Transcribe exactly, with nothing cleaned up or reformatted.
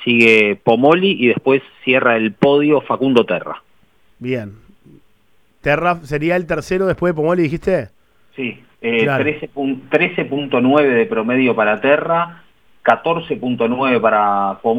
sigue Pomoli y después cierra el podio Facundo Terra. Bien. ¿Terra sería el tercero después de Pomoli, dijiste? Sí, eh, Claro. trece punto nueve de promedio para Terra, catorce punto nueve para Pomoli.